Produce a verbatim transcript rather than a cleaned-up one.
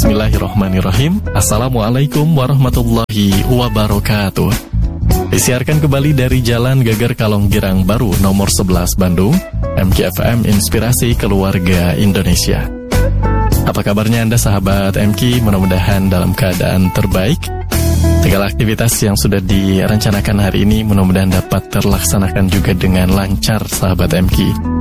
Bismillahirrahmanirrahim. Assalamualaikum warahmatullahi wabarakatuh. Disiarkan kembali dari Jalan Geger Kalong Girang Baru nomor sebelas Bandung, M K F M Inspirasi Keluarga Indonesia. Apa kabarnya Anda sahabat M K? Mudah-mudahan dalam keadaan terbaik. Segala aktivitas yang sudah direncanakan hari ini mudah-mudahan dapat terlaksanakan juga dengan lancar sahabat M K.